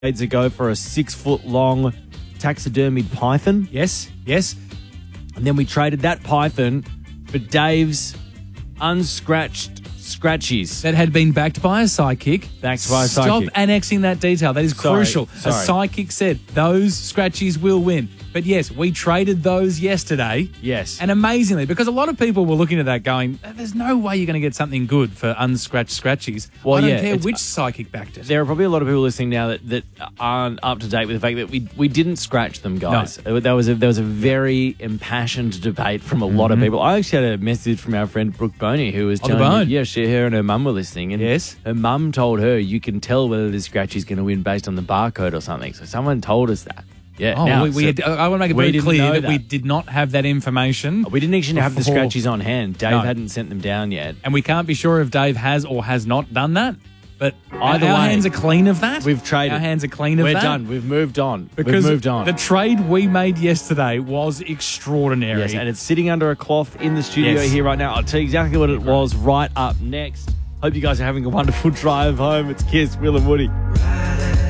decades ago for a 6-foot-long taxidermied python. Yes. And then we traded that python for Dave's unscratched scratchies. That had been backed by a psychic. Backed by a Stop psychic. annexing that detail. That is crucial. Sorry. A psychic said those scratchies will win. But yes, we traded those yesterday. Yes. And amazingly, because a lot of people were looking at that going, there's no way you're going to get something good for unscratched scratchies. Well, I don't yeah, care it's- which psychic backed it. There are probably a lot of people listening now that aren't up to date with the fact that we didn't scratch them, guys. There was a very impassioned debate from a lot of people. I actually had a message from our friend Brooke Boney who was On the telling bone. me, her and her mum were listening, and Yes. her mum told her you can tell whether the scratch is going to win based on the barcode or something. So someone told us that. Yeah. Oh, now, I want to make it we very didn't clear know that we that. did not have that information. We didn't actually have the before. scratchies on hand. Dave No. hadn't sent them down yet. And we can't be sure if Dave has or has not done that. But Either our way, hands are clean of that. We've traded. Our hands are clean of We're that. done. We've moved on. Because We've moved on. the trade we made yesterday was extraordinary. Yes, and it's sitting under a cloth in the studio Yes. here right now. I'll tell you exactly what it was right up next. Hope you guys are having a wonderful drive home. It's Kiss, Will and Woody.